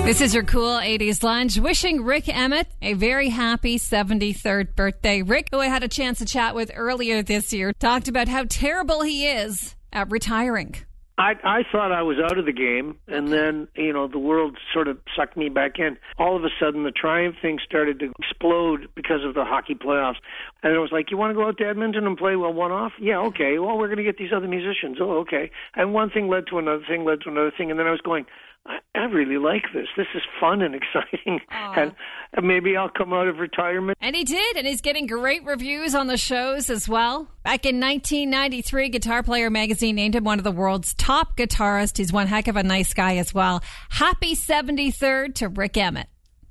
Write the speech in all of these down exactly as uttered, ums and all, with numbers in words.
This is your cool eighties lunch. Wishing Rick Emmett a very happy seventy-third birthday. Rick, who I had a chance to chat with earlier this year, talked about how terrible he is at retiring. I, I thought I was out of the game, and then, you know, the world sort of sucked me back in. All of a sudden, the Triumph thing started to explode because of the hockey playoffs. And it was like, you want to go out to Edmonton and play well one-off? Yeah, okay. Well, we're going to get these other musicians. Oh, okay. And one thing led to another thing, led to another thing, and then I was going, I, I really like this. This is fun and exciting. And, and maybe I'll come out of retirement. And he did, and he's getting great reviews on the shows as well. Back in nineteen ninety-three, Guitar Player magazine named him one of the world's top guitarists. He's one heck of a nice guy as well. Happy seventy-third to Rick Emmett.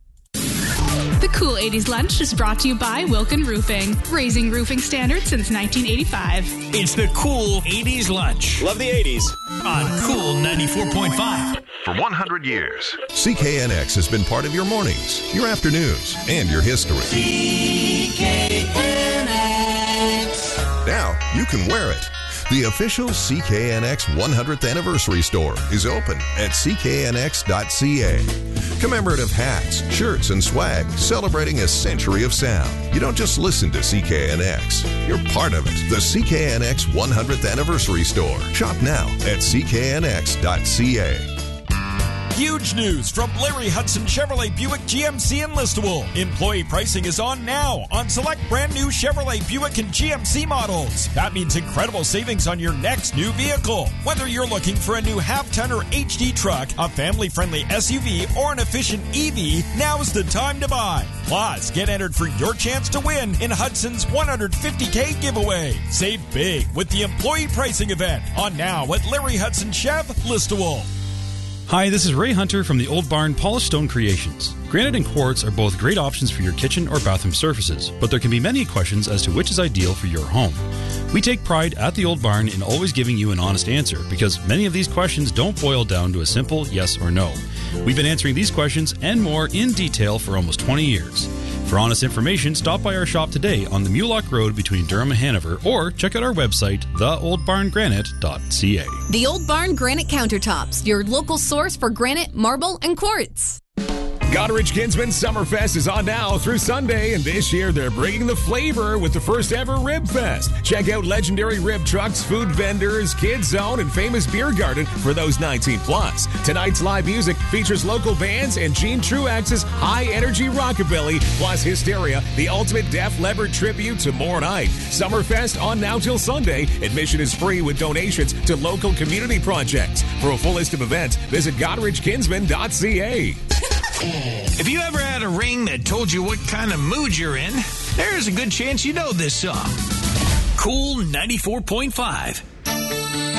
The Cool eighties Lunch is brought to you by Wilkin Roofing, raising roofing standards since nineteen eighty-five. It's the Cool eighties Lunch. Love the eighties. On Cool ninety-four point five. For one hundred years, C K N X has been part of your mornings, your afternoons, and your history. C K N X. Now you can wear it. The official C K N X one hundredth anniversary store is open at c k n x dot c a. Commemorative hats, shirts, and swag celebrating a century of sound. You don't just listen to C K N X, you're part of it. The C K N X one hundredth anniversary store. Shop now at c k n x dot c a. Huge news from Larry Hudson Chevrolet Buick G M C in Listowel. Employee pricing is on now on select brand new Chevrolet Buick and G M C models. That means incredible savings on your next new vehicle. Whether you're looking for a new half-ton or H D truck, a family-friendly S U V, or an efficient E V, now's the time to buy. Plus, get entered for your chance to win in Hudson's one hundred fifty K giveaway. Save big with the employee pricing event on now at Larry Hudson Chev Listowel. Hi, this is Ray Hunter from the Old Barn Polished Stone Creations. Granite and quartz are both great options for your kitchen or bathroom surfaces, but there can be many questions as to which is ideal for your home. We take pride at the Old Barn in always giving you an honest answer, because many of these questions don't boil down to a simple yes or no. We've been answering these questions and more in detail for almost twenty years. For honest information, stop by our shop today on the Mulock Road between Durham and Hanover, or check out our website, the old barn granite dot c a. The Old Barn Granite Countertops, your local source for granite, marble, and quartz. Goderich Kinsman Summerfest is on now through Sunday, and this year they're bringing the flavor with the first ever Rib Fest. Check out legendary rib trucks, food vendors, kids zone, and famous beer garden for those nineteen plus. Tonight's live music features local bands and Gene Truax's high energy rockabilly, plus Hysteria, the ultimate Def Leppard tribute to More Night. Summerfest on now till Sunday. Admission is free with donations to local community projects. For a full list of events, visit goderich kinsman dot c a. If you ever had a ring that told you what kind of mood you're in, there's a good chance you know this song. Cool ninety-four point five.